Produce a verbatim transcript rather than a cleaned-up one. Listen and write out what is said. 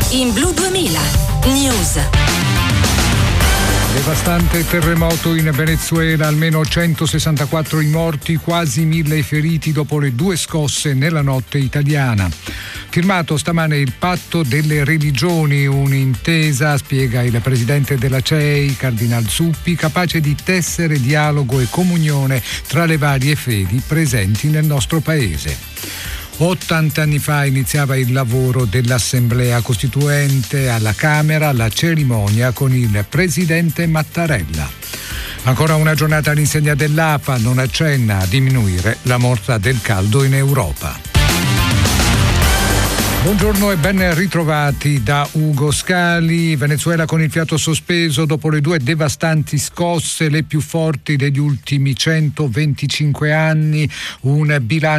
in Blu duemila News. Devastante terremoto in Venezuela, almeno centosessantaquattro i morti, quasi mille i feriti dopo le due scosse nella notte italiana. Firmato stamane il patto delle religioni, un'intesa, spiega il presidente della C E I, Cardinal Zuppi, capace di tessere dialogo e comunione tra le varie fedi presenti nel nostro paese. ottanta anni fa iniziava il lavoro dell'Assemblea Costituente alla Camera, la cerimonia con il presidente Mattarella. Ancora una giornata all'insegna dell'A P A non accenna a diminuire la morsa del caldo in Europa. Buongiorno e ben ritrovati da Ugo Scali. Venezuela con il fiato sospeso dopo le due devastanti scosse, le più forti degli ultimi centoventicinque anni, un bilancio